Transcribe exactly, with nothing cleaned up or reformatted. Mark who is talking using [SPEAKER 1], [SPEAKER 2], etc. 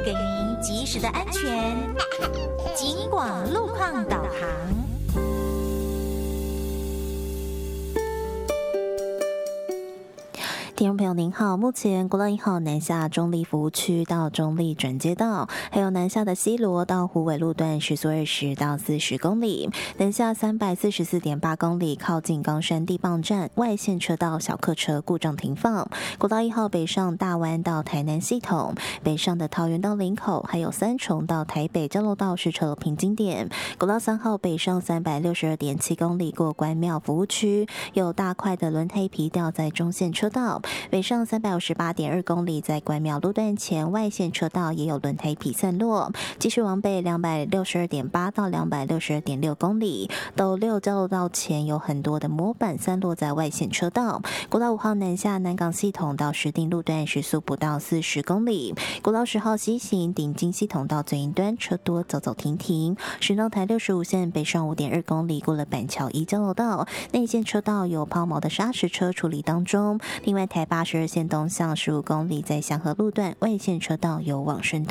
[SPEAKER 1] 给您及时的安全警广路况导航。
[SPEAKER 2] 听众朋友您好，目前国道一号南下中立服务区到中立转接道，还有南下的西螺到虎尾路段时速二十到四十公里，南下三百四十四点八公里，靠近冈山地磅站外线车道小客车故障停放。国道一号北上大湾到台南系统，北上的桃园到林口，还有三重到台北交流道是车流瓶颈点。国道三号北上三百六十二点七公里过关庙服务区，有大块的轮胎皮掉在中线车道。北上三百五十八点二公里，在关庙路段前外线车道也有轮胎皮散落。继续往北两百六十二点八到两百六十二点六公里，斗六交流道前有很多的模板散落在外线车道。国道五号南下南港系统到石碇路段时速不到四十公里。国道十号西行顶金系统到最营端车多走走停停。石道台六十五线北上五点二公里，过了板桥一交流道，内线车道有抛锚的砂石车处理当中。另外台八十二线东向十五公里，在祥和路段外线车道有往生